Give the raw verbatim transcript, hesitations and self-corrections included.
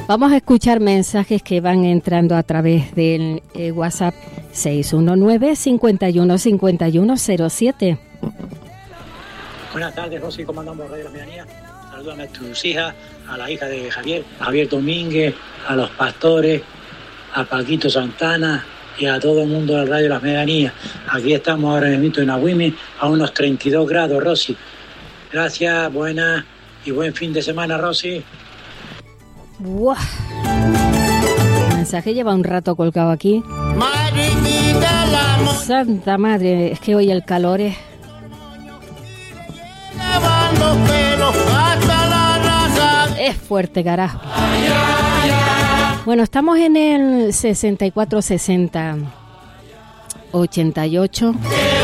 Vamos a escuchar mensajes que van entrando a través del eh, WhatsApp seis uno nueve, cinco uno cinco uno cero siete. Buenas tardes, Rosy, ¿cómo andamos, Radio La Medianía? Saludame a tus hijas, a la hija de Javier, a Javier Domínguez, a los pastores, a Paquito Santana y a todo el mundo del Radio Las Medianías. Aquí estamos ahora mismo en Agüime a unos treinta y dos grados, Rosy. Gracias, buenas y buen fin de semana, Rosy. ¡Buah! El mensaje lleva un rato colgado aquí. Santa madre, es que hoy el calor es... Es fuerte, carajo. Bueno, estamos en el sesenta y cuatro sesenta ochenta y ocho.